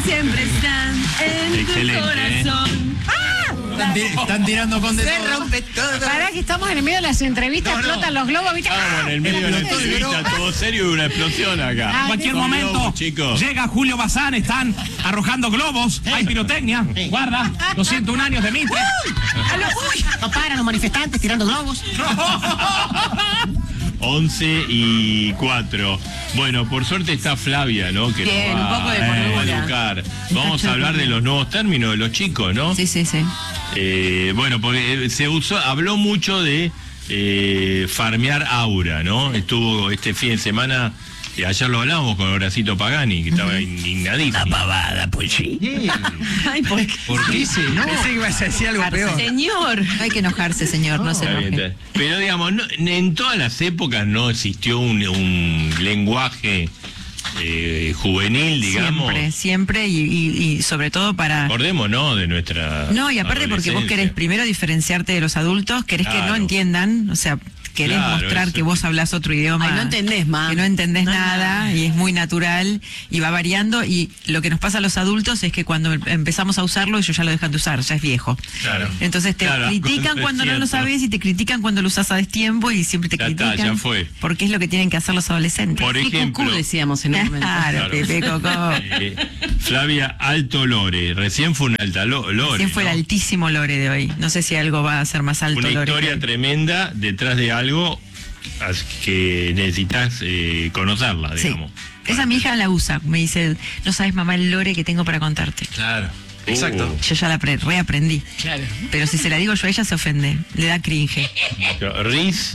siempre están en Excelente, tu corazón. Están tirando con de Se todo. rompe todo. Pará que estamos en el medio de las entrevistas, explotan los globos, ¿viste? Vamos, en el medio de la entrevista, todo serio y una explosión acá. Ah, En cualquier Globos, momento chicos. llega Julio Bazán, están arrojando globos, hay pirotecnia, guarda, 201 años de Mitre. No paran los manifestantes tirando globos. 11:04. Bueno, por suerte está Flavia, ¿no? Que Bien, nos va, un poco de va a cordura. educar. Vamos a hablar de los nuevos términos de los chicos, ¿no? Sí. Bueno, porque habló mucho de farmear aura, ¿no? Estuvo este fin de semana, ayer lo hablamos con Horacito Pagani, que estaba indignadísimo. La pavada, pues sí. Ay, ¿por qué? ¿Por qué se no? Pensé que ibas a decir algo peor. Señor. No hay que enojarse, señor, no se Está bien, enoje. está bien. Pero digamos, en todas las épocas no existió un lenguaje juvenil, digamos. Siempre y sobre todo para... Acordémonos de nuestra No, y aparte porque vos querés primero diferenciarte de los adultos, querés que no Claro. entiendan, o sea, querés Claro, mostrar eso. que vos hablás otro idioma. Ay, no entendés, ma. Que no entendés No, nada no. y es muy natural y va variando y lo que nos pasa a los adultos es que cuando empezamos a usarlo ellos ya lo dejan de usar, ya es viejo. Claro. Entonces te Claro, critican es cuando no lo cierto. sabes y te critican cuando lo usas a destiempo y siempre te Ya está, critican. ya fue. Porque es lo que tienen que hacer los adolescentes. Por ejemplo, Cucú decíamos en un momento. Claro, Pepe Cocó. Flavia Alto Lore, recién fue un alta Lore. Recién fue el ¿no? altísimo Lore de hoy. No sé si algo va a ser más alto Una Lore. historia tremenda detrás de algo que necesitas conocerla, Sí. digamos. Esa mi hija la usa. Me dice, no sabes, mamá, el lore que tengo para contarte. Claro. Exacto. Yo ya la reaprendí. Claro. Pero si se la digo yo a ella, se ofende. Le da cringe. Riz.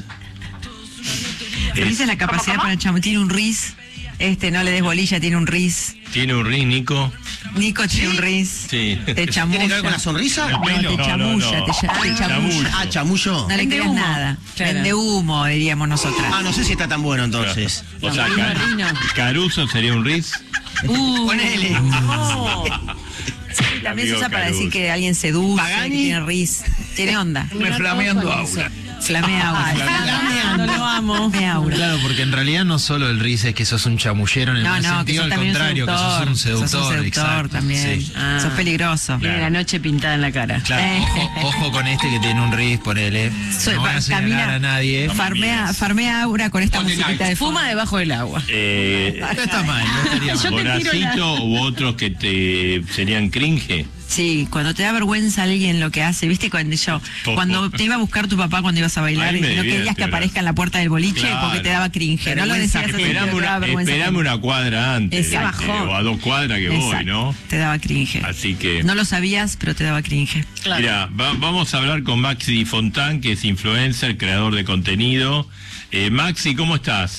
Riz es la capacidad para chamo. Tiene un riz. No le des bolilla, tiene un riz. Tiene un riz, Nico. Nico tiene un riz. Sí. Te chamulla. ¿Tiene que ver con la sonrisa? No, te chamulla, te chamulla. Chamullo. Ah, chamullo. No le Vende creas humo. nada. Claro. Vende humo, diríamos nosotras. Ah, no sé si está tan bueno entonces. O sea, No, Rino. Caruso sería un riz. Ponele. No. También se Amigo usa para Caruso. decir que alguien seduce, Pagani. que tiene riz. Tiene onda. Me flameando aura. Flamea aura. No lo amo. Flamea aura. Claro, porque en realidad no solo el riz es que sos un chamullero en el No, buen no, que sentido, sos al también contrario, que sos un seductor. Sos un seductor exacto, también. sí. Ah. Sos peligroso. Tiene la noche pintada en la cara. Claro, ojo con este que tiene un riz, ponele. No van a señalar a nadie. Farmea aura con esta musiquita de Fuma debajo del agua. No está mal, no estaría mal. Yo te tiro la- Horacito u otros que te serían cringe. Sí, cuando te da vergüenza alguien lo que hace, ¿viste? Cuando te iba a buscar tu papá cuando ibas a bailar Ahí y me no divierte, querías que ¿verdad? aparezca en la puerta del boliche Claro. porque te daba cringe. No lo decías así, pero te daba vergüenza. Esperame una cuadra antes. Exacto. O a 2 cuadras que voy, Exacto. ¿no? Te daba cringe. Así que... No lo sabías, pero te daba cringe. Claro. Mira, vamos a hablar con Maxi Fontán, que es influencer, creador de contenido. Maxi, ¿cómo estás?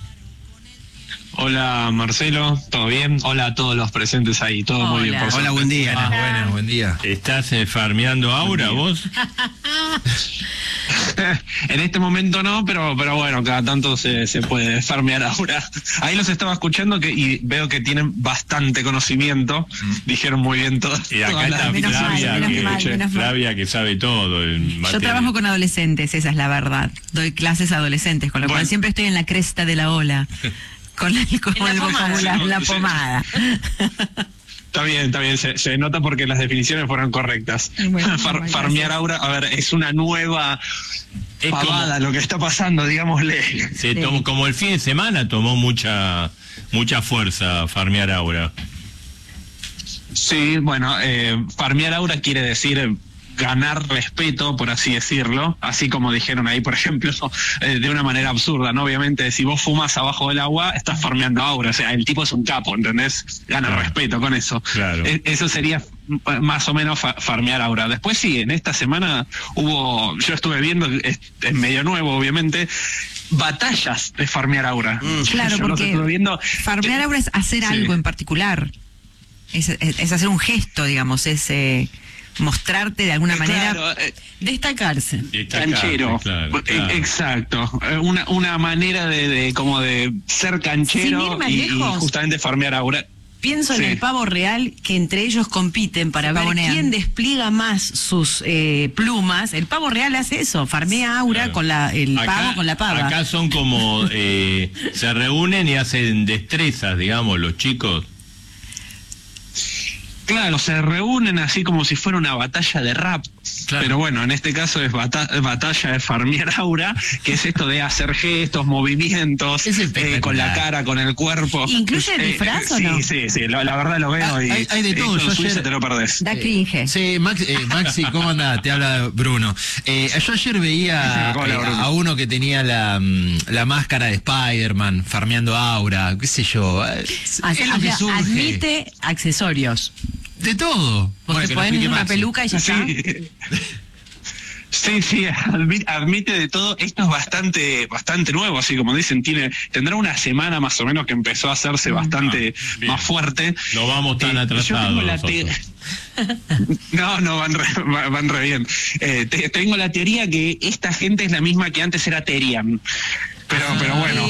Hola Marcelo, ¿todo bien? Hola a todos los presentes ahí, todo muy bien. Hola. Por Hola, suerte. buen día. Buenas, buen día. ¿Estás farmeando aura vos? En este momento no, pero bueno, cada tanto se puede farmear ahora. Ahí los estaba escuchando y veo que tienen bastante conocimiento. Dijeron muy bien todo. Y acá todas está las- Menos mal, Flavia, menos que, mal, menos mal. Flavia que sabe todo. Yo trabajo con adolescentes, esa es la verdad. Doy clases a adolescentes, con lo cual Bueno. siempre estoy en la cresta de la ola. Con el pomada. vocabulario, la Sí. pomada. Está bien, se nota porque las definiciones fueron correctas. Bueno, Farmear aura, a ver, es una nueva Es pavada lo que está pasando, digámosle. Se tomó, como el fin de semana tomó mucha fuerza farmear aura. Sí, bueno, farmear aura quiere decir ganar respeto, por así decirlo, así como dijeron ahí, por ejemplo, de una manera absurda, ¿no? Obviamente, si vos fumas abajo del agua, estás farmeando aura, o sea, el tipo es un capo, ¿entendés? Gana Claro. respeto con eso. Claro. Eso sería más o menos farmear aura. Después sí, en esta semana yo estuve viendo, es medio nuevo, obviamente, batallas de farmear aura. Claro, Yo los porque estuve viendo. farmear aura es hacer Sí. algo en particular. Es hacer un gesto, digamos, es mostrarte de alguna manera. Claro, Destacarse. canchero. Claro. Exacto. Una manera de como de ser Sin canchero ir más y lejos. justamente farmear aura. Pienso Sí. en el pavo real, que entre ellos compiten para Se ver pavonean. quién despliega más sus plumas. El pavo real hace eso, farmea aura Claro. con el pavo con la pava. Acá son como se reúnen y hacen destrezas, digamos, los chicos. Claro, se reúnen así como si fuera una batalla de rap. Claro. Pero bueno, en este caso es batalla de farmear aura, que es esto de hacer gestos, movimientos, Es espectacular. con la cara, con el cuerpo. ¿Incluye el disfraz o no? Sí, la verdad lo veo y Hay de todo. esto en Yo Suiza ayer- te lo perdés. Da cringe. Sí, Maxi, ¿cómo andás? Te habla Bruno. Yo ayer veía Hola, Bruno. a uno que tenía la máscara de Spider-Man, farmeando aura, qué sé yo. Es lo que surge. Admite accesorios. De todo. Porque que lo ponen explique una Maxi. peluca y ya está. Sí, admite de todo. Esto es bastante nuevo, así como dicen, tendrá una semana más o menos que empezó a hacerse bastante bien. más fuerte. No vamos tan Yo atrasados tengo la nosotros. No, van re bien. Tengo la teoría que esta gente es la misma que antes era Terian. Pero bueno,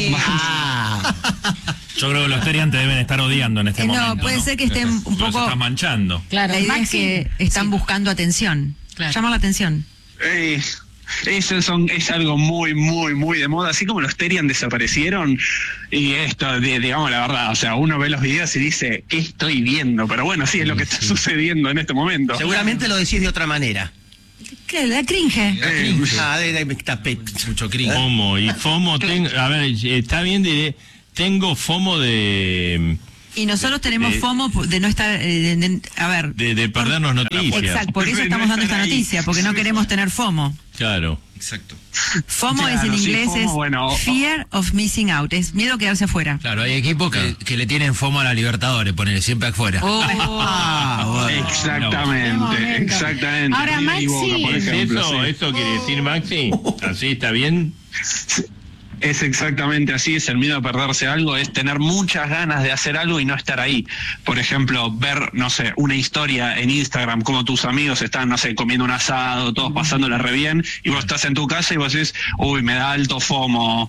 Yo creo que los Terian te deben estar odiando en este No, momento. puede ser que estén un Los poco- estás manchando. Claro, La idea es Maxi, que están buscando atención. Claro. Llama la atención. eso es algo muy de moda, así como los Terian desaparecieron. Y esto, digamos la verdad, o sea, uno ve los videos y dice, ¿qué estoy viendo? Pero bueno, sí, es lo que está sucediendo en este momento. Seguramente lo decís de otra manera. ¿Qué? La cringe. Mucho cringe. FOMO. Y FOMO, a ver, está bien, tengo FOMO de Y nosotros tenemos FOMO de no estar, a ver. de perdernos noticias. Exacto, por eso estamos dando esta noticia, porque no queremos tener FOMO. Claro. Exacto. FOMO Claro, es en sí, inglés, FOMO, es bueno, Fear of Missing Out, es miedo a quedarse afuera. Claro, hay equipos que le tienen FOMO a la Libertadores, ponele siempre afuera. Oh. Exactamente. Ahora, River y Boca, por ¿Es ejemplo, eso? sí. ¿Eso quiere decir Maxi? ¿Así está bien? Es exactamente así, es el miedo a perderse algo, es tener muchas ganas de hacer algo y no estar ahí. Por ejemplo, ver, no sé, una historia en Instagram, como tus amigos están, no sé, comiendo un asado, todos pasándola re bien, y vos estás en tu casa y vos decís, uy, me da alto FOMO.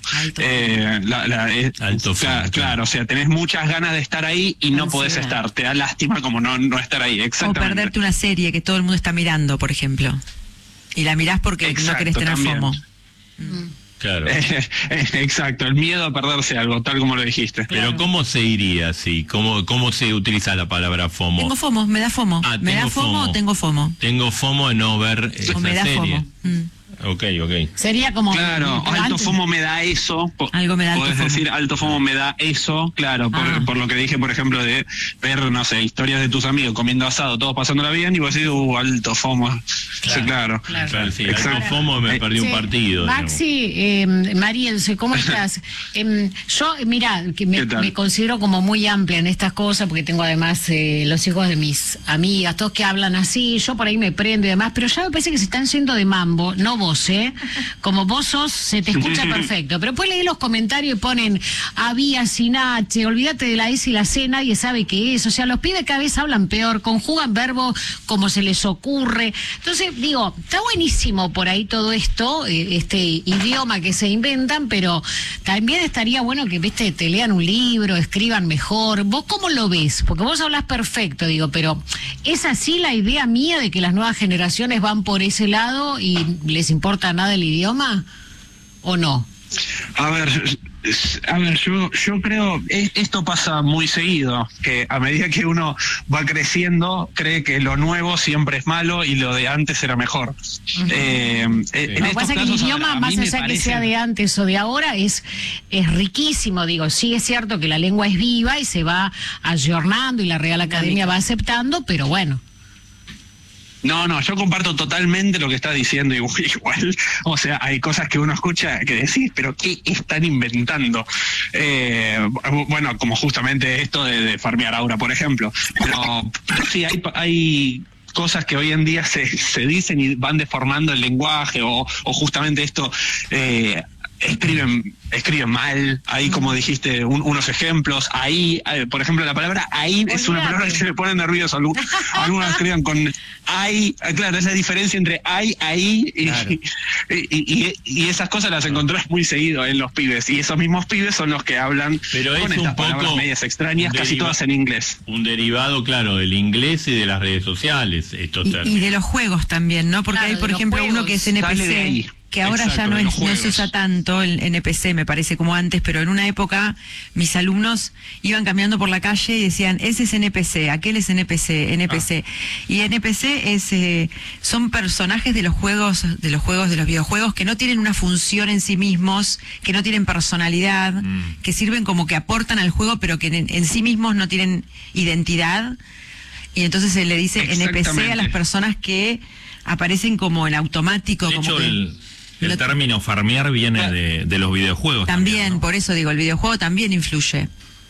Alto FOMO, Claro, o sea, tenés muchas ganas de estar ahí y no podés estar. Te da lástima como no estar ahí, O exactamente. perderte una serie que todo el mundo está mirando, por ejemplo. Y la mirás porque no Exacto, querés tener también. FOMO. Claro. Exacto, el miedo a perderse algo, tal como lo dijiste. Pero ¿cómo se iría así? ¿Cómo se utiliza la palabra FOMO? Tengo FOMO, me da FOMO. Ah, ¿Me da tengo FOMO o FOMO. tengo FOMO? Tengo FOMO de no ver esa O me da serie. FOMO. Ok. sería como... Claro, pero alto antes- FOMO me da eso. Algo me da alto Podés FOMO. decir alto FOMO me da eso, claro, por lo que dije, por ejemplo, de ver, no sé, historias de tus amigos comiendo asado, todos pasándola bien, y vos decís, alto FOMO. Sí, claro. Claro, sí, Exacto. alto FOMO me perdí un Sí. partido. digamos. Maxi, Marielce, ¿cómo estás? Yo, mira, que ¿Qué tal? me considero como muy amplia en estas cosas, porque tengo además los hijos de mis amigas, todos que hablan así, yo por ahí me prendo y demás, pero ya me parece que se están yendo de mambo, no vos, como vos sos, se te escucha perfecto, pero después leí los comentarios y ponen, había sin H, olvídate de la S y la C, nadie sabe qué es, o sea, los pibes cada vez hablan peor, conjugan verbos como se les ocurre, entonces digo, está buenísimo por ahí todo esto, este idioma que se inventan, pero también estaría bueno que, viste, te lean un libro, escriban mejor. ¿Vos cómo lo ves? Porque vos hablas perfecto, digo, pero ¿es así la idea mía de que las nuevas generaciones van por ese lado y les importa nada el idioma? ¿O no? A ver, yo creo, esto pasa muy seguido, que a medida que uno va creciendo, cree que lo nuevo siempre es malo y lo de antes era mejor. Lo que pasa es que el idioma, más allá que sea de antes o de ahora, es riquísimo, digo, sí es cierto que la lengua es viva y se va ayornando y la Real Academia va aceptando, pero bueno. No, yo comparto totalmente lo que estás diciendo, igual, o sea, hay cosas que uno escucha que decís, pero ¿qué están inventando? Bueno, como justamente esto de farmear aura, por ejemplo, pero sí, hay cosas que hoy en día se dicen y van deformando el lenguaje, o justamente esto, escriben mal, ahí como dijiste unos ejemplos, ahí, por ejemplo, la palabra ahí es una palabra que se le pone nervioso, algunos escriben con ahí, claro, es la diferencia entre ahí y esas cosas las encontrás muy seguido en los pibes, y esos mismos pibes son los que hablan Pero con es estas un palabras poco medias extrañas, casi todas en inglés. Un derivado, claro, del inglés y de las redes sociales, estos Y términos. de los juegos también, ¿no? Porque Claro, hay, por de los ejemplo, juegos. uno que es Sale de NPC, ahí. que ahora Exacto, ya no, de los no se juegos. usa tanto el NPC, me parece, como antes, pero en una época mis alumnos iban caminando por la calle y decían, ese es NPC, aquel es NPC. Y NPC es son personajes de los videojuegos que no tienen una función en sí mismos, que no tienen personalidad, que sirven como que aportan al juego, pero que en sí mismos no tienen identidad. Y entonces se le dice NPC a las personas que aparecen como en automático. De como hecho, que el término farmear viene de los videojuegos. también, ¿no? por eso digo, el videojuego también influye.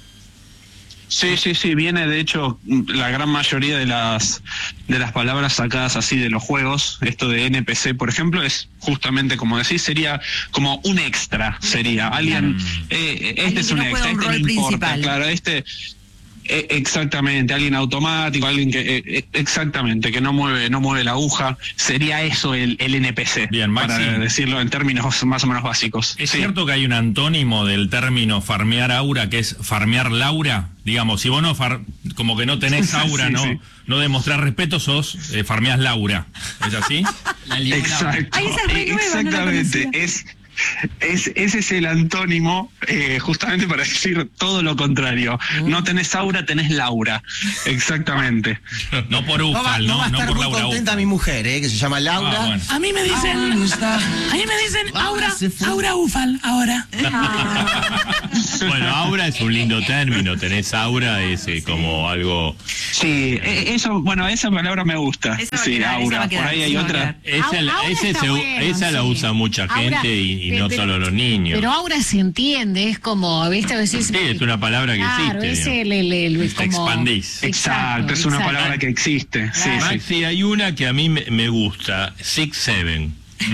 Sí, viene de hecho la gran mayoría de las palabras sacadas así de los juegos. Esto de NPC, por ejemplo, es justamente como decís, sería como un extra, sería alguien, este es que un no juega extra, un este rol no importa, principal. claro, exactamente, alguien automático, alguien que exactamente, que no mueve la aguja, sería eso el NPC. Bien, Maxi. Para decirlo en términos más o menos básicos. ¿Es Sí. cierto que hay un antónimo del término farmear aura, que es farmear Laura? Digamos, si vos no como que no tenés aura, Sí. no demostrás respeto, sos farmeás Laura. ¿Es así? Exacto. Ay, esa es re nueva, no la Exactamente. conocía. Ese es el antónimo, justamente para decir todo lo contrario. No tenés aura, tenés Laura. Exactamente. No por No va, Ufal, no va a no estar por muy Laura contenta Ufal. mi mujer, que se llama Laura. Ah, bueno. A mí me dicen Aura Ufal ahora. Bueno, aura es un lindo término. Tenés aura, es como algo... Sí, esa palabra me gusta. Esa va a Sí, quedar, esa aura. va a quedar, Por ahí hay esa va a otra. quedar. Esa la usa mucha Aura, gente y no pero- solo los niños. Pero ahora se entiende, es como, ¿viste? Decís, Sí, es una palabra que claro, existe. es digamos. como... Expandís. Exacto, es una palabra que existe. Sí, Claro. sí. Maxi, hay una que a mí me gusta, 6-7.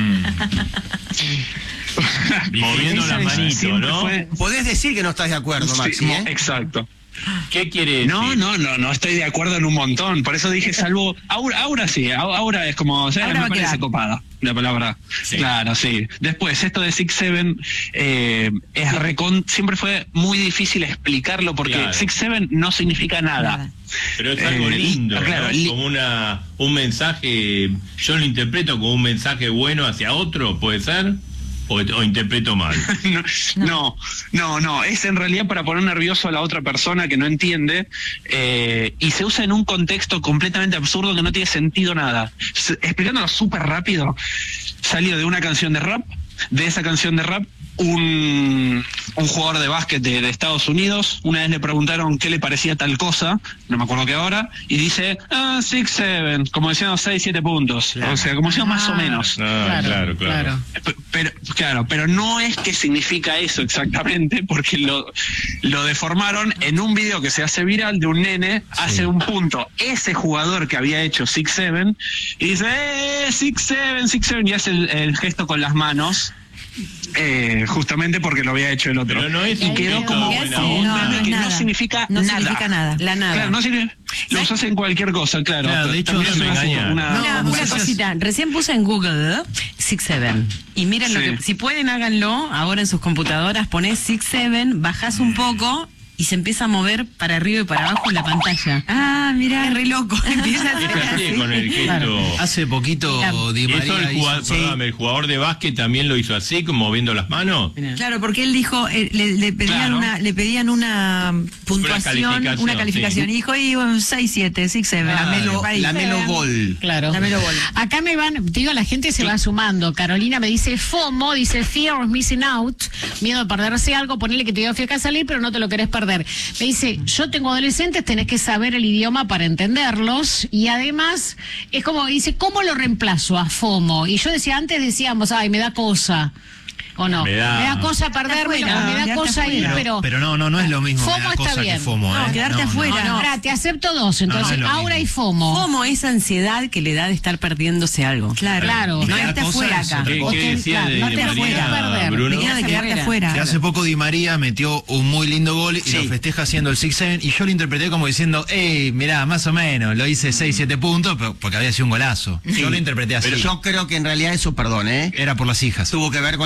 Moviendo Esa las manitos, siempre ¿no? Podés decir que no estás de acuerdo, Sí, Maxi, ¿eh? exacto. ¿Qué quiere decir? No estoy de acuerdo en un montón. Por eso dije, salvo. Aura sí, Aura es como. O sea, Aura me va a parece quedar. copada la palabra. Sí. Claro, sí. Después, esto de 6-7 siempre fue muy difícil explicarlo porque Claro. 6-7 no significa nada. Pero es algo lindo, claro, ¿no? Como un mensaje, yo lo interpreto como un mensaje bueno hacia otro, ¿puede ser? ¿O interpreto mal? No, es en realidad para poner nervioso a la otra persona que no entiende, y se usa en un contexto completamente absurdo que no tiene sentido nada. Explicándolo súper rápido, salió de una canción de rap, de esa canción de rap, un jugador de básquet de Estados Unidos, una vez le preguntaron qué le parecía tal cosa, no me acuerdo qué ahora, y dice, 6-7, como decían 6-7 puntos, o sea, como decían más o menos. Claro. Pero no es que significa eso exactamente, porque lo deformaron en un video que se hace viral de un nene, hace un punto, ese jugador que había hecho 6-7, y dice, 6-7, y hace el gesto con las manos, justamente porque lo había hecho el otro. Pero no es y un quedó gesto como buena un onda. meme que no nada. significa No nada. significa nada. La nada. Claro, no significa, lo usas en cualquier cosa, claro. Claro, de hecho, También eso es engaña. Una cosita, recién puse en Google 6-7 y miren lo Sí. que, si pueden háganlo ahora en sus computadoras, ponés 6-7, bajás un poco y se empieza a mover para arriba y para abajo en la pantalla. Ah, mira. Es re loco, empieza a Es hacer así, así. con el gesto... Hace poquito Di Y eso María hizo- perdóname, el jugador de básquet también lo hizo así, como moviendo las manos. Claro, porque él dijo, le pedían Claro. le pedían una puntuación, una calificación, sí. y dijo, y 6-7, 6-7. La Melo Ball. Claro. Dámelo bol. Acá me van, digo, la gente se va sumando. Carolina me dice FOMO, dice Fear of Missing Out, miedo de perderse algo, ponele que te dio fiaca salir, pero no te lo querés perder. Me dice, yo tengo adolescentes, tenés que saber el idioma para entenderlos, y además, es como, dice, ¿cómo lo reemplazo a FOMO? Y yo decía, antes decíamos, ay, me da cosa. ¿O no? Me da cosa perderme, afuera, me da quedarte cosa ir, afuera. pero... Pero no es lo mismo. me FOMO da está cosa bien. que FOMO, No, ¿eh? quedarte afuera. No, pará, te acepto dos, entonces, es lo Aura mismo. y FOMO. FOMO es ansiedad que le da de estar perdiéndose algo. Claro. Claro. Me No da esté cosa afuera es acá. otra ¿Qué, cosa. qué decía Claro, de no te María, puedes perder. Bruno? Venía de quedarte afuera. Que hace poco Di María metió un muy lindo gol y lo festeja haciendo el 6-7 y yo lo interpreté como diciendo, mirá, más o menos, lo hice 6-7 puntos pero porque había sido un golazo. Yo lo interpreté así. Pero yo creo que en realidad eso, perdón, Era por las hijas. tuvo que ver con las hijas.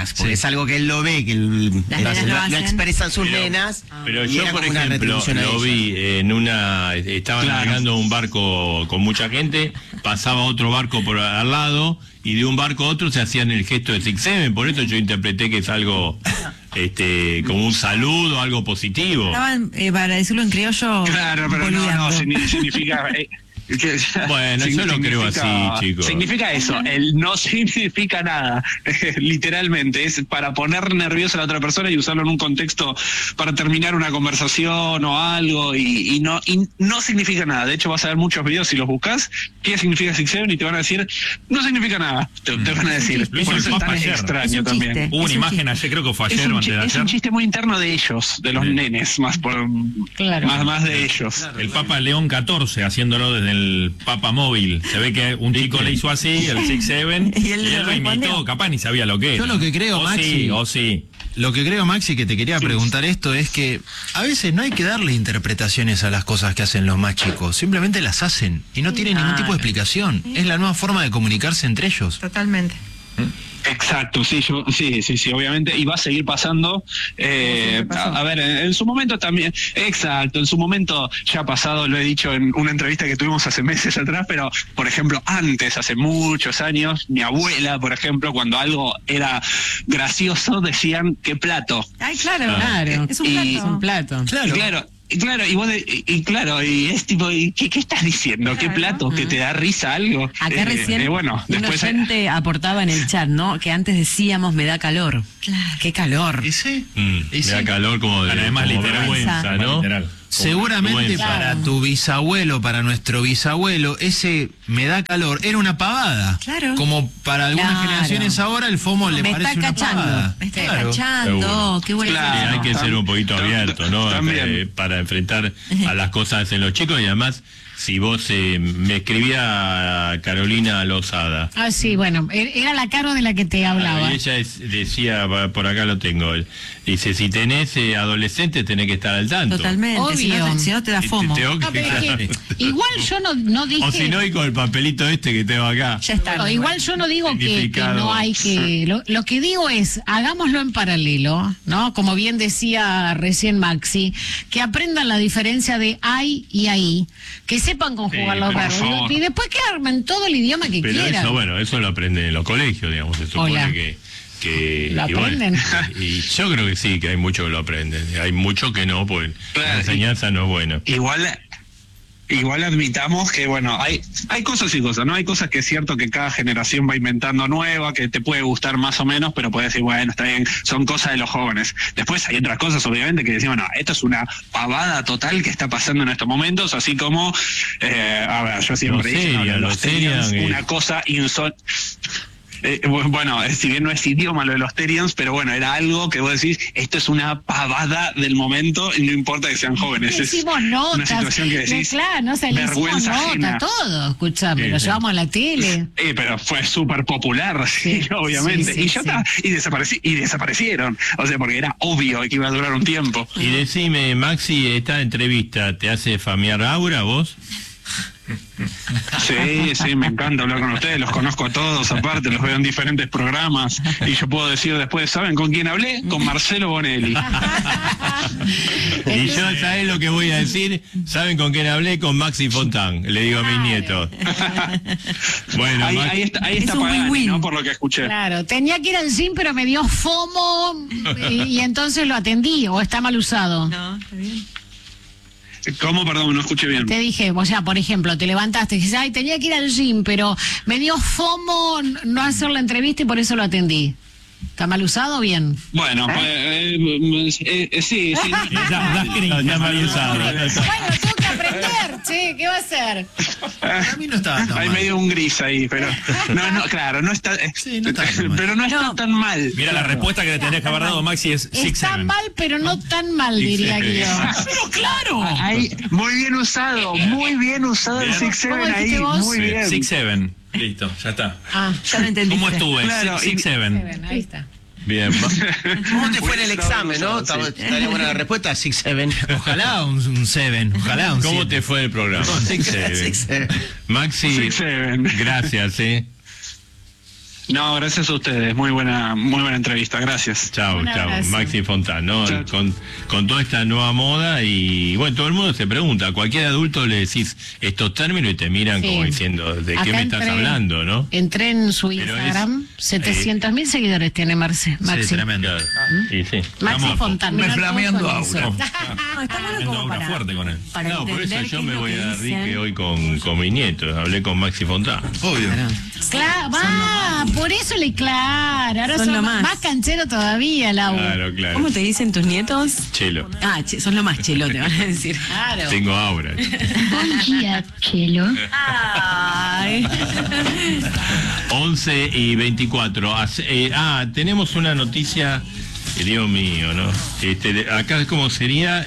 hijas, porque Sí. es algo que él lo ve, que Las nenas lo hacen. expresan sus nenas. Pero y yo, era por como una ejemplo, retribución a lo ellas. vi en estaba Claro. navegando un barco con mucha gente, pasaba otro barco por al lado, y de un barco a otro se hacían el gesto de Six Seven, por eso yo interpreté que es algo, como un saludo, algo positivo. Estaban, para decirlo en criollo, Claro, pero no, boludeando. significa... Bueno, yo lo creo así, chicos. Significa eso, el no significa nada, literalmente, es para poner nerviosa a la otra persona y usarlo en un contexto para terminar una conversación o algo, y no significa nada. De hecho, vas a ver muchos videos si los buscas, qué significa Six Seven, y te van a decir, no significa nada, te van a decir. Lo hizo Por el eso es Papa tan ayer. Es extraño un también. chiste. Hubo una Es un imagen chiste. ayer, creo que fue Es ayer o un, antes de es un ayer. chiste muy interno de ellos, de los nenes, más Claro. más de ellos. El Papa León XIV haciéndolo desde el Papa móvil. Se ve que un chico le hizo así, el Six Seven, Y y él él lo respondió. imitó, capaz ni sabía lo que era. Yo lo que creo, o Maxi- sí. Lo que creo, Maxi, que te quería preguntar esto es que a veces no hay que darle interpretaciones a las cosas que hacen los más chicos, simplemente las hacen y no tienen ningún tipo de explicación. Es la nueva forma de comunicarse entre ellos. Totalmente. Exacto, sí, sí, obviamente, y va a seguir pasando. A ver, en su momento también, exacto, en su momento ya ha pasado, lo he dicho en una entrevista que tuvimos hace meses atrás, pero por ejemplo, antes, hace muchos años, mi abuela, por ejemplo, cuando algo era gracioso, decían qué plato. Ay, claro. Claro. Es un Y- plato. Es un plato. Claro, y es tipo, ¿qué estás diciendo? ¿Qué plato? ¿Que te da risa algo? Acá recién Bueno, un después... oyente aportaba en el chat, ¿no? Que antes decíamos me da calor. Claro. Qué calor. ¿Ese? Me da calor como de Bueno, además como literal. vergüenza, ¿no? Literal. Seguramente vergüenza. para tu bisabuelo, para nuestro bisabuelo, ese me da calor era una pavada. Claro. Como para algunas Claro. generaciones ahora el FOMO le Me parece está una cachando. pavada. Me está Claro. cachando. Seguro. Qué buena Claro. Sí, hay que ser un poquito abierto, ¿no? También. Para enfrentar a las cosas en los chicos, y además, si vos me escribía Carolina Lozada. Ah, sí, bueno, era la Caro de la que te hablaba. Y ella decía, por acá lo tengo, dice, si tenés adolescentes tenés que estar al tanto. Totalmente. Si no, Obvio. si no te da Y te fomo. tengo No, que- pero es que igual yo no dije... O si no, y con el papelito este que tengo acá. Ya está. No, igual yo no digo que Significado. no hay que... Lo que digo es, hagámoslo en paralelo, ¿no? Como bien decía recién Maxi, que aprendan la diferencia de hay y ahí, que sepan conjugar Sí, los pero por verbos favor. y después que armen todo el idioma que Pero quieran. eso, bueno, eso lo aprenden en los colegios, digamos, se supone Hola. que ¿Lo y bueno, aprenden? y yo creo que sí, que hay muchos que lo aprenden. Hay muchos que no, pues la Claro, enseñanza no es buena. Igual admitamos que, bueno, hay cosas y cosas, ¿no? Hay cosas que es cierto que cada generación va inventando nueva, que te puede gustar más o menos, pero puedes decir, bueno, está bien, son cosas de los jóvenes. Después hay otras cosas, obviamente, que decimos, no, esto es una pavada total que está pasando en estos momentos, así como, a ver, yo siempre Los digo, no, serian, los los Terians, serian, una cosa insólita. Bueno, si bien no es idioma lo de los Terians, pero bueno, era algo que vos decís, esto es una pavada del momento y no importa que sean jóvenes. Le Es hicimos una notas. situación que decís, Claro, no sé, le hicimos vergüenza notas, ajena. todo, escuchame, Sí, lo sí. llevamos a la tele. Pero fue súper popular, sí, obviamente. sí, y ya está, y desaparecieron. O sea, porque era obvio que iba a durar un tiempo. Y decime, Maxi, ¿esta entrevista te hace famear aura vos? Sí, me encanta hablar con ustedes, los conozco a todos, aparte, los veo en diferentes programas. Y yo puedo decir después, ¿saben con quién hablé? Con Marcelo Bonelli. Y yo, ¿sabés lo que voy a decir? ¿Saben con quién hablé? Con Maxi Fontán, le digo a mis nietos. Bueno, Ahí está Es un Pagani, win-win. ¿no? Por lo que escuché. Claro, tenía que ir al gym, pero me dio FOMO y entonces lo atendí, o está mal usado. No, está bien. ¿Cómo? Perdón, no escuché bien. Te dije, o sea, por ejemplo, te levantaste y dijiste, ay, tenía que ir al gym, pero me dio FOMO no hacer la entrevista y por eso lo atendí. ¿Está mal usado o bien? Bueno, sí. ya me había usado. Bueno, tengo que aprender, che, ¿qué va a hacer? Para mí no estaba tan Hay mal. medio un gris ahí, pero no, claro, no está, Sí, no está tan mal. pero no está tan mal. Mira, la respuesta que le tenés que haber dado, Maxi, es Six Está Seven. mal, pero no tan mal, diría yo. ¡Pero claro! Ahí, muy bien usado el Six Seven ¿Cómo ahí, dijiste vos? muy bien. Six Seven. Listo, ya está. Ah, Ya lo entendiste. ¿Cómo estuve? Claro, Six y- Seven. ahí está. Bien, ¿Cómo te fue en el examen, no? Sí. Estaría buena la respuesta, 6-7. Ojalá un 7, ojalá un ¿cómo 7. te fue el programa? Six Seven. 6-7. Maxi, Six Seven. gracias, No, gracias a ustedes. Muy buena entrevista. Gracias. Chao, Un chao. abrazo. Maxi Fontán, ¿no? Chao. Con toda esta nueva moda y bueno, todo el mundo se pregunta, a cualquier adulto le decís estos términos y te miran Sí. como diciendo, ¿de Acá qué me estás hablando, no? Entré en su Pero Instagram, 700.000 seguidores tiene Maxi. Sí, tremendo. Claro. Y sí. Maxi Vamos. Fontana. Me Mira, flameando todos con aura. eso. No, está bueno Ando como aura para, fuerte con él. para No, por eso entender yo qué me es lo voy que a dar dicen. dique hoy con mi nieto. Hablé con Maxi Fontán. Obvio. Claro, por eso claro. Ahora Son son lo más. más canchero todavía, Lau. Claro, claro. ¿Cómo te dicen tus nietos? Chelo. Ah, son lo más chelo, te van a decir. Claro. Tengo aura. Buen día, Chelo. Ay. 11:24. Tenemos una noticia, Dios mío, ¿no? Acá como sería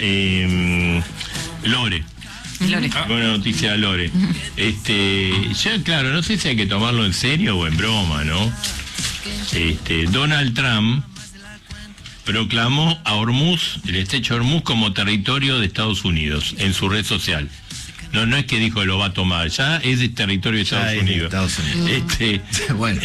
Lore. Lore. Una noticia de Lore. Ya claro, no sé si hay que tomarlo en serio o en broma, ¿no? Donald Trump proclamó a Hormuz, el estrecho Hormuz, como territorio de Estados Unidos en su red social. No es que dijo que lo va a tomar, ya es de territorio de Ya Estados es de Unidos. Estados Unidos. Bueno.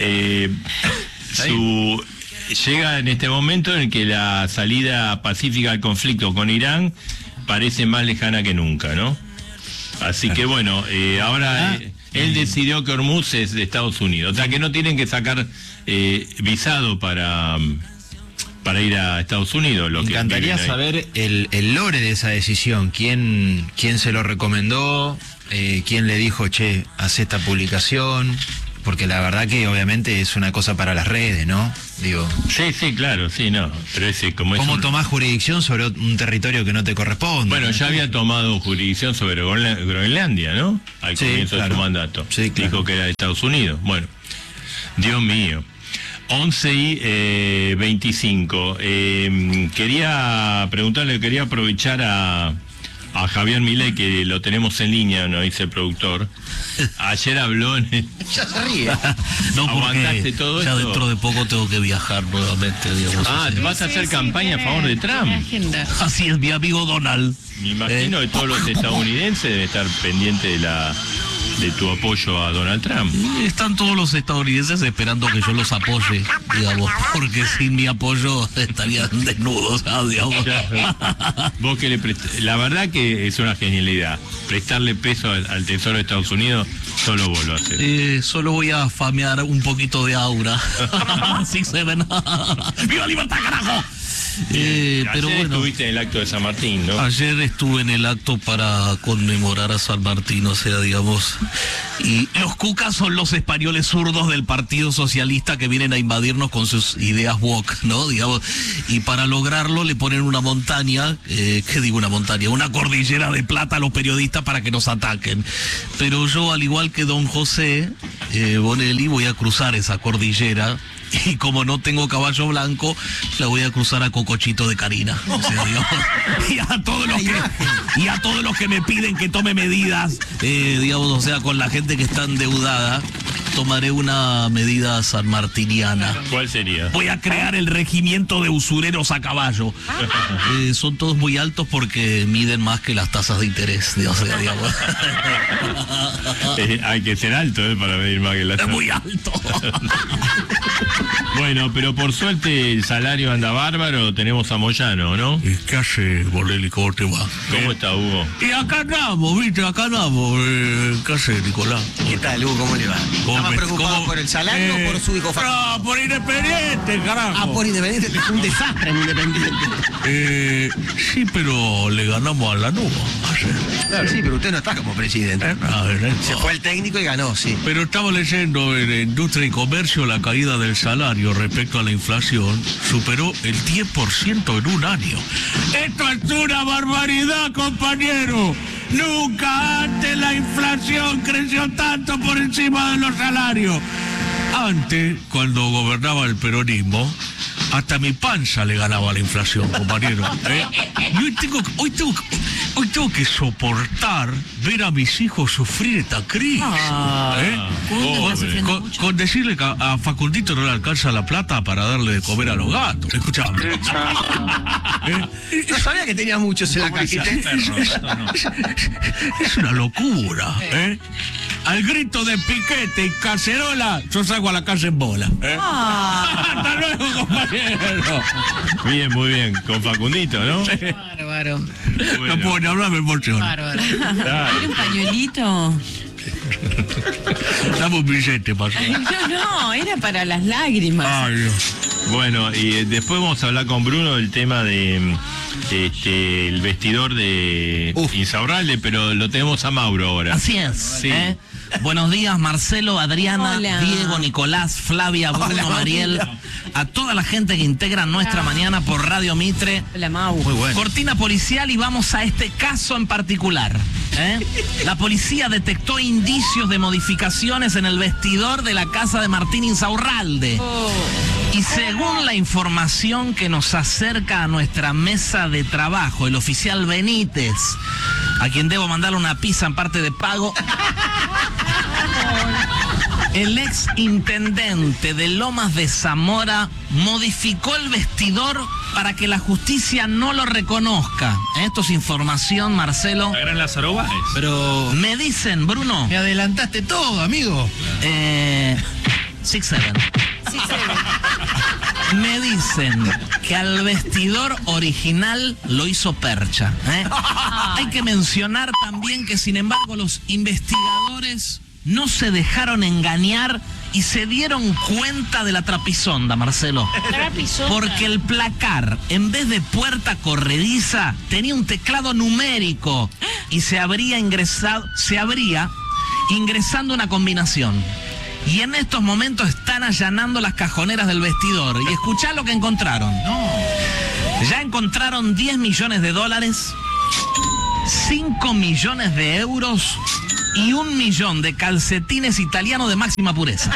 Llega en este momento en que la salida pacífica al conflicto con Irán parece más lejana que nunca, ¿no? Así que bueno, ahora él decidió que Hormuz es de Estados Unidos, o sea que no tienen que sacar visado para ir a Estados Unidos. Me encantaría saber el lore de esa decisión. ¿Quién se lo recomendó? ¿Quién le dijo, che, haz esta publicación? Porque la verdad que obviamente es una cosa para las redes, ¿no? Digo, Sí, claro, sí, no. Pero como es ¿cómo tomás jurisdicción sobre un territorio que no te corresponde? Bueno, ya había tomado jurisdicción sobre Groenlandia, ¿no? Al Sí, comienzo de claro. su mandato. Sí, claro. Dijo que era de Estados Unidos. Bueno, Dios mío. 11:25. Quería aprovechar a Javier Milei, que lo tenemos en línea, nos dice el productor. Ayer habló en Ya se ríe. No, ¿Aguantaste porque todo ya esto? dentro de poco tengo que viajar nuevamente, digamos. ¿te vas a hacer campaña a favor de Trump? Así es, mi amigo Donald. Me imagino que todos los estadounidenses deben estar pendientes de tu apoyo a Donald Trump. Están todos los estadounidenses esperando que yo los apoye, digamos, porque sin mi apoyo estarían desnudos, digamos. Vos que la verdad que es una genialidad. Prestarle peso al Tesoro de Estados Unidos, solo vos lo haces. Solo voy a famear un poquito de aura. Así se ven. ¡Viva libertad, carajo! Pero Ayer bueno, estuviste en el acto de San Martín, ¿no? ayer estuve en el acto para conmemorar a San Martín, o sea, digamos, y los cucas son los españoles zurdos del Partido Socialista que vienen a invadirnos con sus ideas woke, ¿no? Digamos, y para lograrlo le ponen una montaña, ¿qué digo una montaña? Una cordillera de plata a los periodistas para que nos ataquen. Pero yo, al igual que don José Bonelli, voy a cruzar esa cordillera. Y como no tengo caballo blanco, la voy a cruzar a Cocochito de Karina. O sea, digamos, y a todos los que me piden que tome medidas, digamos, o sea, con la gente que está endeudada, tomaré una medida sanmartiniana. ¿Cuál sería? Voy a crear el regimiento de usureros a caballo. Son todos muy altos porque miden más que las tasas de interés. O sea, digamos. Hay que ser alto para medir más que la Es muy alto. Bueno, pero por suerte el salario anda bárbaro, tenemos a Moyano, ¿no? ¿Qué hace, Bonelli? ¿Cómo te va? ¿Cómo está, Hugo? Y acá andamos, viste, acá andamos. ¿Qué hace, Nicolás? ¿Qué tal, Hugo? ¿Cómo le va? ¿Está más preocupado por el salario o por su hijo? No, por Independiente, carajo. Ah, por Independiente. Es un desastre en Independiente. Sí, pero le ganamos a la Lanús ayer. Claro, sí, pero usted no está como presidente. Se fue el técnico y ganó, sí. Pero estaba leyendo en Industria y Comercio la caída del salario respecto a la inflación superó el 10% en un año. Esto es una barbaridad, compañero. Nunca antes la inflación creció tanto por encima de los salarios. Antes, cuando gobernaba el peronismo, hasta mi panza le ganaba la inflación, compañero. Y hoy tengo que soportar ver a mis hijos sufrir esta crisis. Con decirle que a Facundito no le alcanza la plata para darle de comer a los gatos. Escuchame. No sabía que tenía muchos en la casa. Es una locura. al grito de piquete y cacerola, yo salgo a la calle en bola. Hasta luego, compañero. Bien, muy bien. Con Facundito, ¿no? Bárbaro. Bueno. No puedo ni hablar, me emociono. Bárbaro. Claro. ¿Era un pañuelito? Dame un billete, pasó. No, era para las lágrimas. Ay, Dios. Bueno, y después vamos a hablar con Bruno del tema de el vestidor de Insaurralde, pero lo tenemos a Mauro ahora. Así es. Sí. Buenos días, Marcelo, Adriana, Hola. Diego, Nicolás, Flavia, Bruno, Mariel, a toda la gente que integra nuestra mañana por Radio Mitre. La Mau. Muy bueno. Cortina policial y vamos a este caso en particular. La policía detectó indicios de modificaciones en el vestidor de la casa de Martín Insaurralde. Y según la información que nos acerca a nuestra mesa de trabajo, el oficial Benítez, a quien debo mandarle una pizza en parte de pago, el ex intendente de Lomas de Zamora modificó el vestidor para que la justicia no lo reconozca. Esto es información, Marcelo. ¿La Gran Lázaro Báez? Pero Me dicen, Bruno, me adelantaste todo, amigo. 6-7. Me dicen que al vestidor original lo hizo Percha. Hay que mencionar también que, sin embargo, los investigadores no se dejaron engañar y se dieron cuenta de la trapisonda, Marcelo. Porque el placar, en vez de puerta corrediza, tenía un teclado numérico y se abría ingresando una combinación. Y en estos momentos están allanando las cajoneras del vestidor. Y escuchá lo que encontraron. Ya encontraron $10 millones, 5 millones de euros y 1 millón de calcetines italianos de máxima pureza.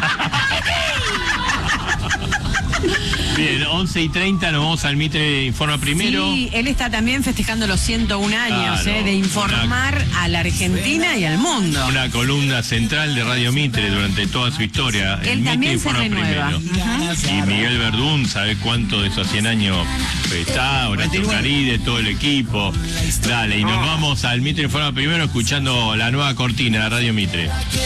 Bien, 11:30 nos vamos al Mitre Informa Primero. Sí, él está también festejando los 101 años Claro, de informar a la Argentina y al mundo. Una columna central de Radio Mitre durante toda su historia. Él El también Mitre se Informa renueva. Primero. Y Miguel Verdún, ¿sabe cuánto de esos 100 años está? Horacio Caride, todo el equipo. Dale, y nos vamos al Mitre Informa Primero escuchando la nueva cortina de Radio Mitre.